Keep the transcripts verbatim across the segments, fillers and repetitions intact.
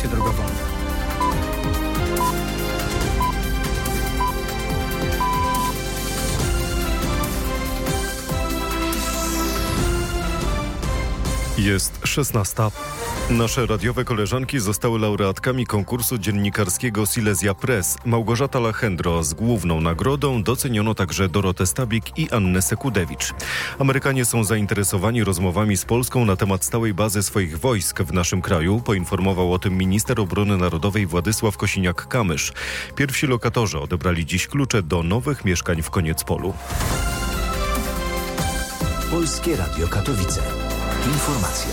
informację drogową. Jest szesnasta. Nasze radiowe koleżanki zostały laureatkami konkursu dziennikarskiego Silesia Press. Małgorzata Lachendro z główną nagrodą, doceniono także Dorotę Stabik i Annę Sekudewicz. Amerykanie są zainteresowani rozmowami z Polską na temat stałej bazy swoich wojsk w naszym kraju, poinformował o tym minister obrony narodowej Władysław Kosiniak-Kamysz. Pierwsi lokatorzy odebrali dziś klucze do nowych mieszkań w Koniecpolu. Polskie Radio Katowice. Informacje.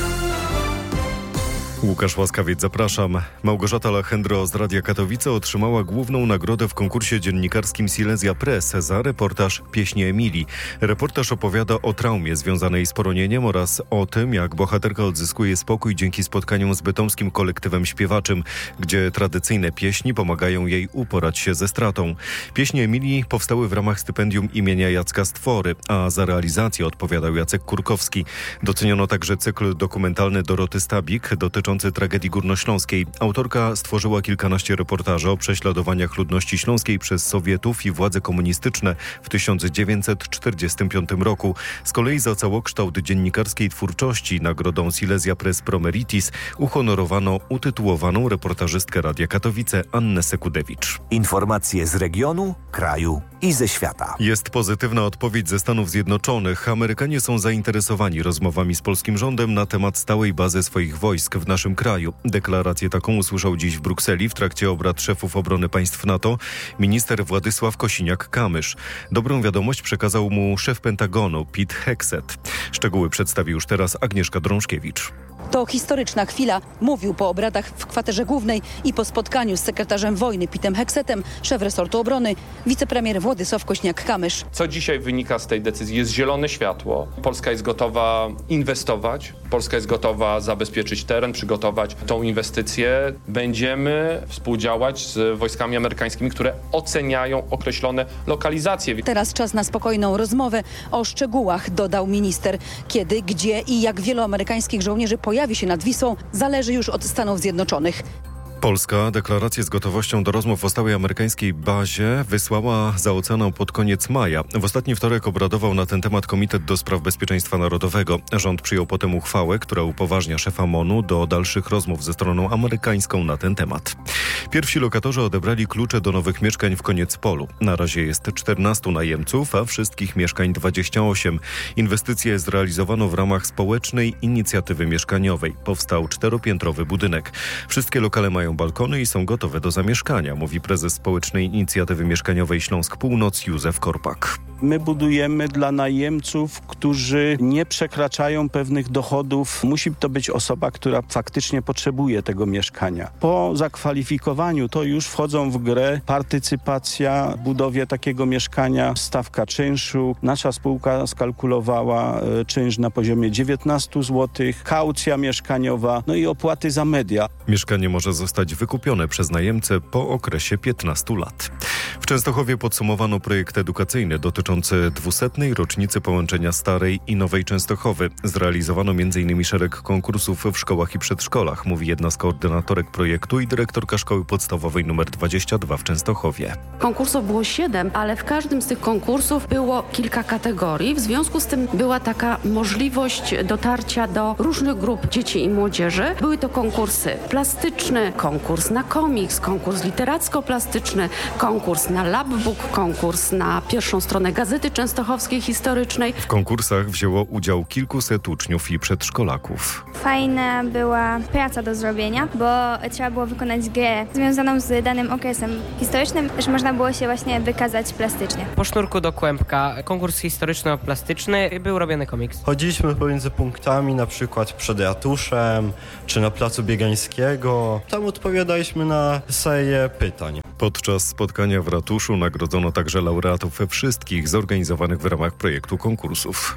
Łukasz Łaskawiec, zapraszam. Małgorzata Lachendro z Radia Katowice otrzymała główną nagrodę w konkursie dziennikarskim Silesia Press za reportaż Pieśni Emilii. Reportaż opowiada o traumie związanej z poronieniem oraz o tym, jak bohaterka odzyskuje spokój dzięki spotkaniom z bytomskim kolektywem śpiewaczym, gdzie tradycyjne pieśni pomagają jej uporać się ze stratą. Pieśni Emilii powstały w ramach stypendium imienia Jacka Stwory, a za realizację odpowiadał Jacek Kurkowski. Doceniono także cykl dokumentalny Doroty Stabik dotyczący tragedii górnośląskiej. Autorka stworzyła kilkanaście reportaży o prześladowaniach ludności śląskiej przez Sowietów i władze komunistyczne w tysiąc dziewięćset czterdziestym piątym roku. Z kolei za całokształt dziennikarskiej twórczości nagrodą Silesia Press Pro Meritis uhonorowano utytułowaną reportażystkę Radia Katowice Annę Sekudewicz. Informacje z regionu, kraju i ze świata. Jest pozytywna odpowiedź ze Stanów Zjednoczonych. Amerykanie są zainteresowani rozmowami z polskim rządem na temat stałej bazy swoich wojsk w naszym kraju. Deklarację taką usłyszał dziś w Brukseli w trakcie obrad szefów obrony państw NATO minister Władysław Kosiniak-Kamysz. Dobrą wiadomość przekazał mu szef Pentagonu Pete Hegseth. Szczegóły przedstawi już teraz Agnieszka Drążkiewicz. To historyczna chwila, mówił po obradach w kwaterze głównej i po spotkaniu z sekretarzem wojny Petem Hegsethem, szef resortu obrony, wicepremier Władysław Kosiniak-Kamysz. Co dzisiaj wynika z tej decyzji? Jest zielone światło. Polska jest gotowa inwestować, Polska jest gotowa zabezpieczyć teren, przygotować tą inwestycję. Będziemy współdziałać z wojskami amerykańskimi, które oceniają określone lokalizacje. Teraz czas na spokojną rozmowę o szczegółach, dodał minister. Kiedy, gdzie i jak wielu amerykańskich żołnierzy pojawi się nad Wisłą, zależy już od Stanów Zjednoczonych. Polska deklarację z gotowością do rozmów o stałej amerykańskiej bazie wysłała za oceaną pod koniec maja. W ostatni wtorek obradował na ten temat Komitet do Spraw Bezpieczeństwa Narodowego. Rząd przyjął potem uchwałę, która upoważnia szefa M O N-u do dalszych rozmów ze stroną amerykańską na ten temat. Pierwsi lokatorzy odebrali klucze do nowych mieszkań w Koniecpolu. Na razie jest czternastu najemców, a wszystkich mieszkań dwadzieścia osiem. Inwestycje zrealizowano w ramach społecznej inicjatywy mieszkaniowej. Powstał czteropiętrowy budynek. Wszystkie lokale mają balkony i są gotowe do zamieszkania, mówi prezes Społecznej Inicjatywy Mieszkaniowej Śląsk Północ Józef Korpak. My budujemy dla najemców, którzy nie przekraczają pewnych dochodów. Musi to być osoba, która faktycznie potrzebuje tego mieszkania. Po zakwalifikowaniu to już wchodzą w grę partycypacja w budowie takiego mieszkania, stawka czynszu. Nasza spółka skalkulowała czynsz na poziomie dziewiętnaście złotych, kaucja mieszkaniowa, no i opłaty za media. Mieszkanie może zostać wykupione przez najemcę po okresie piętnastu lat. W Częstochowie podsumowano projekt edukacyjny dotyczący dwusetnej rocznicy połączenia Starej i Nowej Częstochowy. Zrealizowano między innymi szereg konkursów w szkołach i przedszkolach, mówi jedna z koordynatorek projektu i dyrektorka szkoły podstawowej nr dwadzieścia dwa w Częstochowie. Konkursów było siedem, ale w każdym z tych konkursów było kilka kategorii. W związku z tym była taka możliwość dotarcia do różnych grup dzieci i młodzieży. Były to konkursy plastyczne, konkurs na komiks, konkurs literacko-plastyczny, konkurs na labbook, konkurs na pierwszą stronę Gazety Częstochowskiej Historycznej. W konkursach wzięło udział kilkuset uczniów i przedszkolaków. Fajna była praca do zrobienia, bo trzeba było wykonać grę związaną z danym okresem historycznym, że można było się właśnie wykazać plastycznie. Po sznurku do kłębka, konkurs historyczno-plastyczny, był robiony komiks. Chodziliśmy pomiędzy punktami, na przykład przed ratuszem, czy na placu Biegańskiego. Tam odpowiadaliśmy na serię pytań. Podczas spotkania w ratuszu nagrodzono także laureatów wszystkich zorganizowanych w ramach projektu konkursów.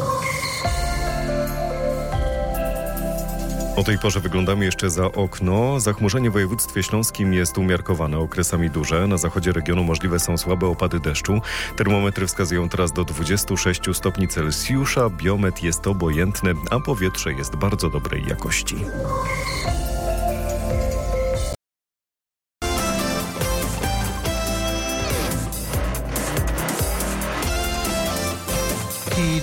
O tej porze wyglądamy jeszcze za okno. Zachmurzenie w województwie śląskim jest umiarkowane, okresami duże. Na zachodzie regionu możliwe są słabe opady deszczu. Termometry wskazują teraz do dwudziestu sześciu stopni Celsjusza. Biometr jest obojętny, a powietrze jest bardzo dobrej jakości.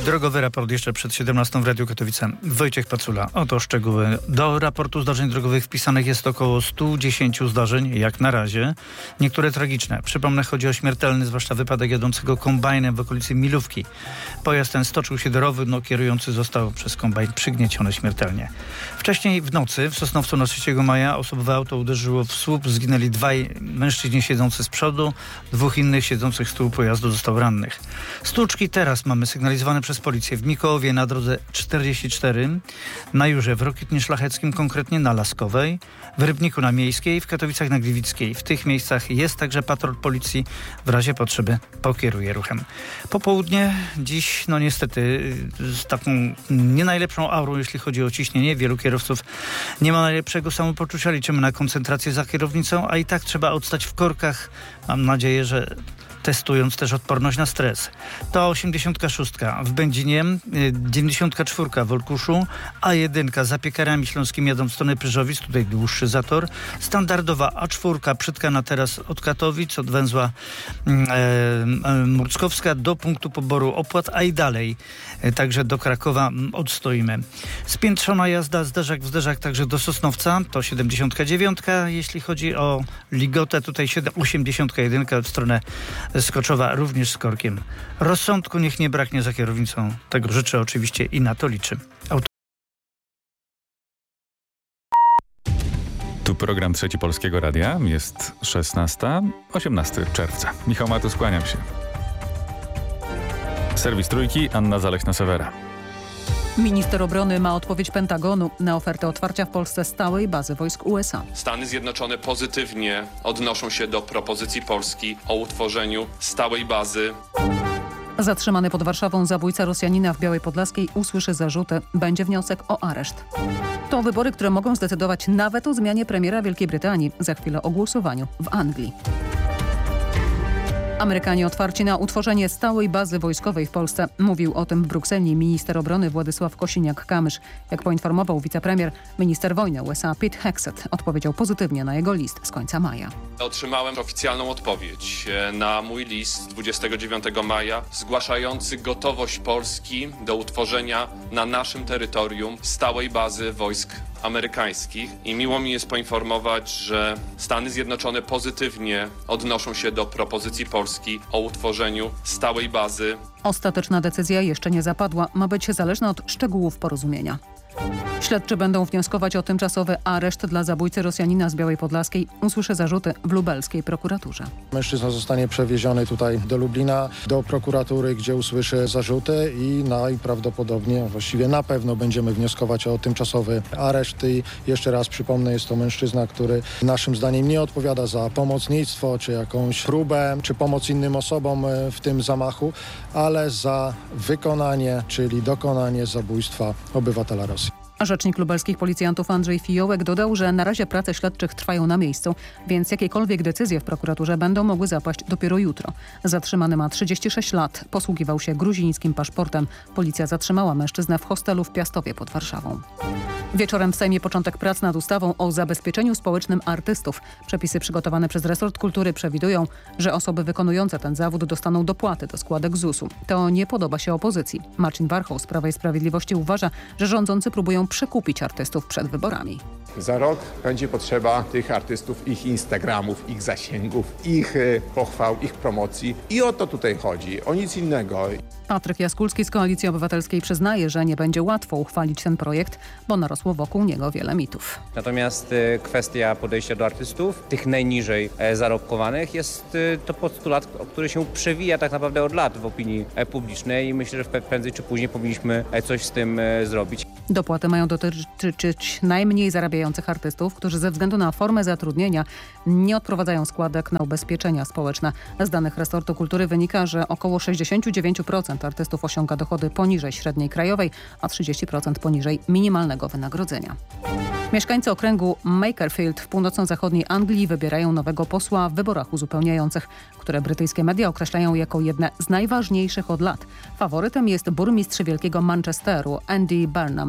Drogowy raport jeszcze przed siedemnastą w Radiu Katowice. Wojciech Pacula. Oto szczegóły. Do raportu zdarzeń drogowych wpisanych jest około sto dziesięć zdarzeń, jak na razie. Niektóre tragiczne. Przypomnę, chodzi o śmiertelny, zwłaszcza wypadek jadącego kombajnem w okolicy Milówki. Pojazd ten stoczył się do rowu, no kierujący został przez kombajn przygnieciony śmiertelnie. Wcześniej w nocy w Sosnowcu na trzeciego maja osobowe auto uderzyło w słup. Zginęli dwaj mężczyźni siedzący z przodu. Dwóch innych siedzących z tyłu pojazdu zostało rannych. Stłuczki teraz mamy sygnalizowane przez policję w Mikołowie na drodze czterdzieści cztery, na Jurze w Rokitnie Szlacheckim, konkretnie na Laskowej, w Rybniku na Miejskiej, w Katowicach na Gliwickiej. W tych miejscach jest także patrol policji, w razie potrzeby pokieruje ruchem. Popołudnie dziś, no niestety, z taką nie najlepszą aurą, jeśli chodzi o ciśnienie. Wielu kierowców nie ma najlepszego samopoczucia. Liczymy na koncentrację za kierownicą, a i tak trzeba odstać w korkach. Mam nadzieję, że testując też odporność na stres. To osiemdziesiątka szóstka w Będzinie, dziewięćdziesiątka czwórka w Olkuszu, A jeden za Piekarami Śląskimi jadą w stronę Pyrzowic, tutaj dłuższy zator. Standardowa A cztery przytkana teraz od Katowic, od węzła e, e, Murckowska do punktu poboru opłat, a i dalej, e, także do Krakowa m, odstoimy. Spiętrzona jazda, zderzak w zderzak także do Sosnowca, to siedemdziesiątka dziewiątka, jeśli chodzi o Ligotę, tutaj osiemdziesiątka jeden w stronę Skoczowa, również z korkiem. Rozsądku niech nie braknie za kierownicą. Tego życzę oczywiście i na to liczę. Auto- Tu program Trzeci Polskiego Radia. Jest szesnasta, osiemnastego czerwca. Michał Matus, kłaniam się. Serwis Trójki, Anna Zaleśna-Sewera. Minister obrony ma odpowiedź Pentagonu na ofertę otwarcia w Polsce stałej bazy wojsk U S A. Stany Zjednoczone pozytywnie odnoszą się do propozycji Polski o utworzeniu stałej bazy. Zatrzymany pod Warszawą zabójca Rosjanina w Białej Podlaskiej usłyszy zarzuty. Będzie wniosek o areszt. To wybory, które mogą zdecydować nawet o zmianie premiera Wielkiej Brytanii. Za chwilę o głosowaniu w Anglii. Amerykanie otwarci na utworzenie stałej bazy wojskowej w Polsce. Mówił o tym w Brukseli minister obrony Władysław Kosiniak-Kamysz. Jak poinformował wicepremier, minister wojny U S A Pete Hegseth odpowiedział pozytywnie na jego list z końca maja. Otrzymałem oficjalną odpowiedź na mój list z dwudziestego dziewiątego maja zgłaszający gotowość Polski do utworzenia na naszym terytorium stałej bazy wojsk amerykańskich i miło mi jest poinformować, że Stany Zjednoczone pozytywnie odnoszą się do propozycji Polski o utworzeniu stałej bazy. Ostateczna decyzja jeszcze nie zapadła, ma być zależna od szczegółów porozumienia. Śledczy będą wnioskować o tymczasowy areszt dla zabójcy Rosjanina z Białej Podlaskiej. Usłyszy zarzuty w lubelskiej prokuraturze. Mężczyzna zostanie przewieziony tutaj do Lublina, do prokuratury, gdzie usłyszy zarzuty i najprawdopodobniej, właściwie na pewno będziemy wnioskować o tymczasowy areszt. I jeszcze raz przypomnę, jest to mężczyzna, który naszym zdaniem nie odpowiada za pomocnictwo, czy jakąś próbę, czy pomoc innym osobom w tym zamachu, ale za wykonanie, czyli dokonanie zabójstwa obywatela Rosji. Rzecznik lubelskich policjantów Andrzej Fiołek dodał, że na razie prace śledczych trwają na miejscu, więc jakiekolwiek decyzje w prokuraturze będą mogły zapaść dopiero jutro. Zatrzymany ma trzydzieści sześć lat, posługiwał się gruzińskim paszportem. Policja zatrzymała mężczyznę w hostelu w Piastowie pod Warszawą. Wieczorem w Sejmie początek prac nad ustawą o zabezpieczeniu społecznym artystów. Przepisy przygotowane przez resort kultury przewidują, że osoby wykonujące ten zawód dostaną dopłaty do składek Z U S-u. To nie podoba się opozycji. Marcin Warchoł z Prawa i Sprawiedliwości uważa, że rządzący próbują przekupić artystów przed wyborami. Za rok będzie potrzeba tych artystów, ich Instagramów, ich zasięgów, ich y, pochwał, ich promocji. I o to tutaj chodzi, o nic innego. Patryk Jaskulski z Koalicji Obywatelskiej przyznaje, że nie będzie łatwo uchwalić ten projekt, bo narosło wokół niego wiele mitów. Natomiast y, kwestia podejścia do artystów, tych najniżej e, zarobkowanych, jest y, to postulat, który się przewija tak naprawdę od lat w opinii e, publicznej i myślę, że prędzej czy później powinniśmy e, coś z tym e, zrobić. Dopłaty mają dotyczyć najmniej zarabiających artystów, którzy ze względu na formę zatrudnienia nie odprowadzają składek na ubezpieczenia społeczne. Z danych resortu kultury wynika, że około sześćdziesiąt dziewięć procent artystów osiąga dochody poniżej średniej krajowej, a trzydzieści procent poniżej minimalnego wynagrodzenia. Mieszkańcy okręgu Makerfield w północno-zachodniej Anglii wybierają nowego posła w wyborach uzupełniających, które brytyjskie media określają jako jedne z najważniejszych od lat. Faworytem jest burmistrz wielkiego Manchesteru Andy Burnham.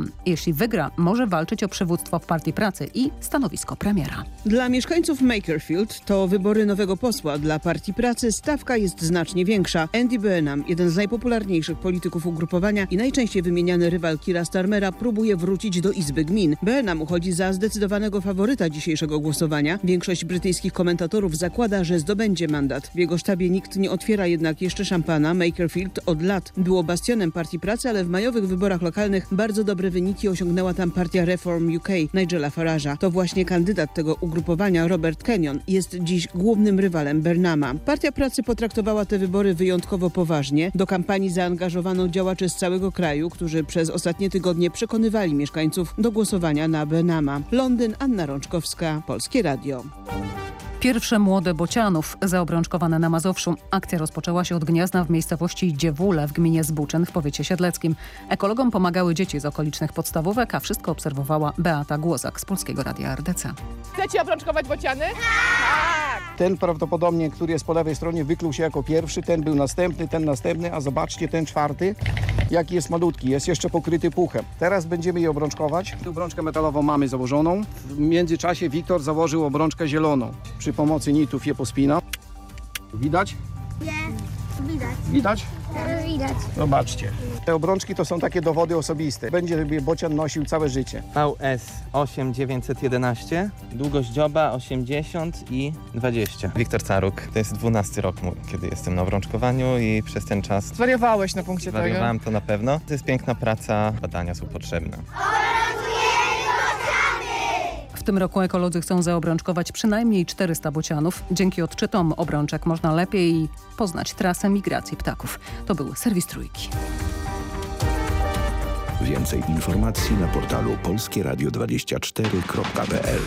Burnham. Jeśli wygra, może walczyć o przywództwo w Partii Pracy i stanowisko premiera. Dla mieszkańców Makerfield to wybory nowego posła. Dla Partii Pracy stawka jest znacznie większa. Andy Burnham, jeden z najpopularniejszych polityków ugrupowania i najczęściej wymieniany rywal Keira Starmera, próbuje wrócić do Izby Gmin. Burnham uchodzi za zdecydowanego faworyta dzisiejszego głosowania. Większość brytyjskich komentatorów zakłada, że zdobędzie mandat. W jego sztabie nikt nie otwiera jednak jeszcze szampana. Makerfield od lat było bastionem Partii Pracy, ale w majowych wyborach lokalnych bardzo dobre wyniki osiągnęła tam partia Reform U K Nigela Farage'a. To właśnie kandydat tego ugrupowania, Robert Kenyon, jest dziś głównym rywalem Burnhama. Partia Pracy potraktowała te wybory wyjątkowo poważnie. Do kampanii zaangażowano działaczy z całego kraju, którzy przez ostatnie tygodnie przekonywali mieszkańców do głosowania na Burnhama. Londyn, Anna Rączkowska, Polskie Radio. Pierwsze młode bocianów zaobrączkowane na Mazowszu. Akcja rozpoczęła się od gniazda w miejscowości Dziewule w gminie Zbuczyn w powiecie siedleckim. Ekologom pomagały dzieci z okolicznych podstawówek, a wszystko obserwowała Beata Głozak z Polskiego Radia R D C. Chcecie obrączkować bociany? Tak! Ten prawdopodobnie, który jest po lewej stronie, wykluł się jako pierwszy, ten był następny, ten następny, a zobaczcie ten czwarty, jaki jest malutki, jest jeszcze pokryty puchem. Teraz będziemy je obrączkować. Obrączkę metalową mamy założoną. W międzyczasie Wiktor założył obrączkę zieloną. Przy pomocy nitów je pospina. Widać? Nie, widać. Widać? Widać. Zobaczcie. Te obrączki to są takie dowody osobiste. Będzie sobie bocian nosił całe życie. V S osiem dziewięćset jedenaście, długość dzioba osiemdziesiąt i dwadzieścia. Wiktor Caruk, to jest dwunasty rok mój, kiedy jestem na obrączkowaniu i przez ten czas... Zwariowałeś na punkcie tego. Zwariowałem to na pewno. To jest piękna praca, badania są potrzebne. W tym roku ekolodzy chcą zaobrączkować przynajmniej czterysta bocianów. Dzięki odczytom obrączek można lepiej poznać trasę migracji ptaków. To był serwis Trójki. Więcej informacji na portalu polskie radio dwadzieścia cztery kropka p l.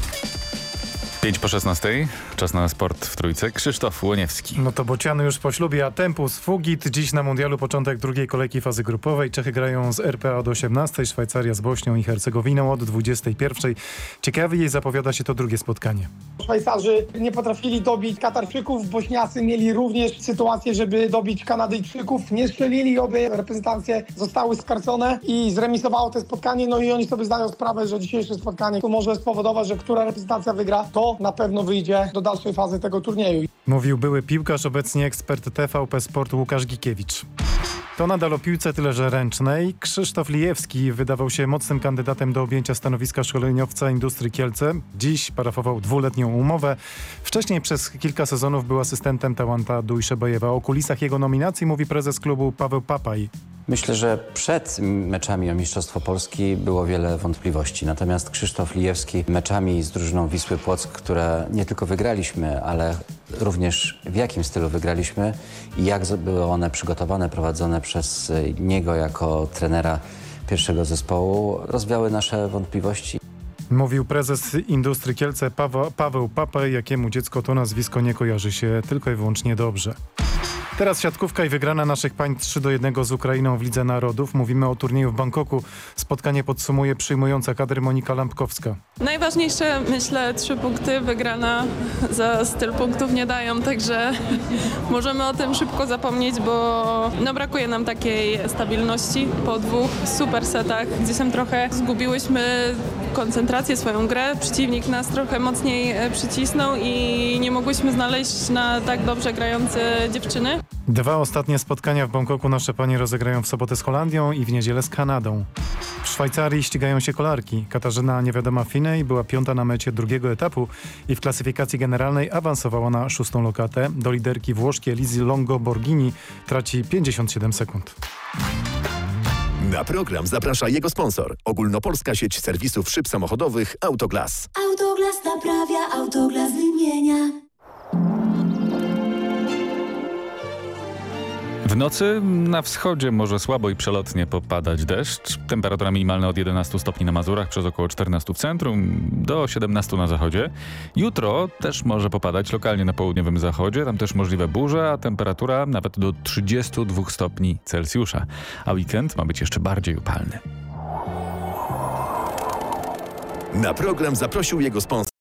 pięć po szesnastej. Czas na sport w Trójce. Krzysztof Łoniewski. No to bociany już po ślubie, a Tempus Fugit. Dziś na mundialu początek drugiej kolejki fazy grupowej. Czechy grają z R P A od osiemnastej, Szwajcaria z Bośnią i Hercegowiną od dwudziestej pierwszej. Ciekawie zapowiada się to drugie spotkanie. Szwajcarzy nie potrafili dobić Katarczyków, Bośniacy mieli również sytuację, żeby dobić Kanadyjczyków. Nie strzelili, obie reprezentacje zostały skarcone i zremisowało to spotkanie. No i oni sobie zdają sprawę, że dzisiejsze spotkanie może spowodować, że która reprezentacja wygra, to na pewno wyjdzie do dalszej fazy tego turnieju. Mówił były piłkarz, obecnie ekspert T V P Sport Łukasz Gikiewicz. To nadal o piłce, tyle że ręcznej. Krzysztof Lijewski wydawał się mocnym kandydatem do objęcia stanowiska szkoleniowca Industrii Kielce. Dziś parafował dwuletnią umowę. Wcześniej przez kilka sezonów był asystentem Tałanta Dujszebajewa. O kulisach jego nominacji mówi prezes klubu Paweł Papaj. Myślę, że przed meczami o Mistrzostwo Polski było wiele wątpliwości. Natomiast Krzysztof Lijewski meczami z drużyną Wisły Płock, które nie tylko wygraliśmy, ale również w jakim stylu wygraliśmy i jak były one przygotowane, prowadzone przez niego jako trenera pierwszego zespołu, rozwiały nasze wątpliwości. Mówił prezes Industrii Kielce Paweł, Paweł Papaj, jakiemu dziecko to nazwisko nie kojarzy się tylko i wyłącznie dobrze. Teraz siatkówka i wygrana naszych pań trzy do jednego z Ukrainą w Lidze Narodów. Mówimy o turnieju w Bangkoku. Spotkanie podsumuje przyjmująca kadry Monika Lampkowska. Najważniejsze, myślę, trzy punkty. Wygrana za styl punktów nie dają, także możemy o tym szybko zapomnieć, bo no, brakuje nam takiej stabilności po dwóch super setach. Gdzieś tam trochę zgubiłyśmy koncentrację, swoją grę. Przeciwnik nas trochę mocniej przycisnął i nie mogłyśmy znaleźć na tak dobrze grające dziewczyny. Dwa ostatnie spotkania w Bangkoku nasze panie rozegrają w sobotę z Holandią i w niedzielę z Kanadą. W Szwajcarii ścigają się kolarki. Katarzyna Niewiadoma Finej była piąta na mecie drugiego etapu i w klasyfikacji generalnej awansowała na szóstą lokatę. Do liderki Włoszki Elizzy Longo Borghini traci pięćdziesiąt siedem sekund. Na program zaprasza jego sponsor. Ogólnopolska sieć serwisów szyb samochodowych Autoglas. Autoglas naprawia, Autoglas wymienia. W nocy na wschodzie może słabo i przelotnie popadać deszcz. Temperatura minimalna od jedenastu stopni na Mazurach, przez około czternaście w centrum, do siedemnastu na zachodzie. Jutro też może popadać lokalnie na południowym zachodzie, tam też możliwe burze, a temperatura nawet do trzydziestu dwóch stopni Celsjusza. A weekend ma być jeszcze bardziej upalny. Na program zaprosił jego sponsor.